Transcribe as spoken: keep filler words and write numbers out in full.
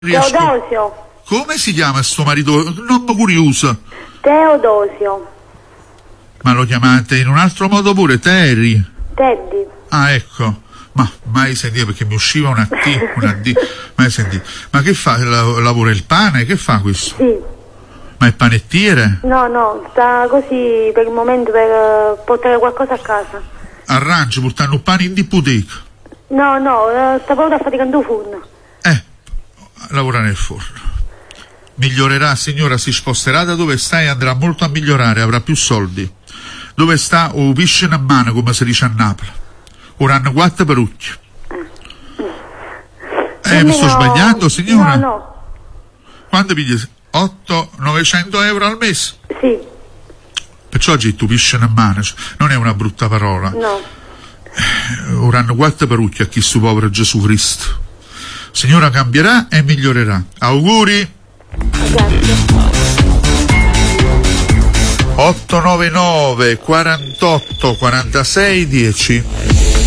riesco... Teodosio. Come si chiama sto marito? Non mi curioso. Teodosio. Ma lo chiamate in un altro modo pure? Terry? Teddy. Ah, ecco. Ma mai sentito, perché mi usciva una T, una D. Mai sentito. Ma che fa? La- lavora il pane? Che fa questo? Sì. Ma è panettiere? No, no, sta così per il momento per eh, portare qualcosa a casa. Arrangi, portando un pane in di boutique. No, no, eh, sta proprio faticando il forno. Eh, lavora nel forno. Migliorerà, signora, si sposterà da dove sta e andrà molto a migliorare, avrà più soldi. Dove sta? O piscina a mano, come si dice a Napoli. Ora hanno quattro perucchi. Eh, mi sto sbagliando, signora? No, no. Quando pigli? otto novecento euro al mese? Sì. Perciò oggi tu piscina a mano, cioè, non è una brutta parola. No. Ora hanno quattro perucchi a chi su povero Gesù Cristo. Signora, cambierà e migliorerà. Auguri. Grazie. otto nove nove quarantotto quarantasei dieci.